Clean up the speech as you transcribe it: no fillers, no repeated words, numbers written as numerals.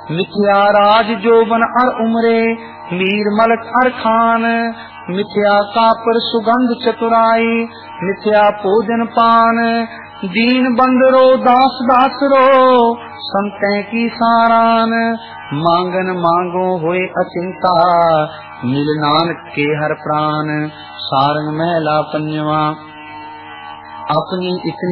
मिथ्या राज जोबन अर उमरे, मीर मलक अर खान। मिथ्या कापर सुगंध चतुराई, मिथ्या भोजन पान। दीन बंदरो दास दासरो, संतै की सारान। मांगन मांगो होए अचिंता, मिल नानक के हर प्राण। सारंग महला पंजवा। अपनी इतनी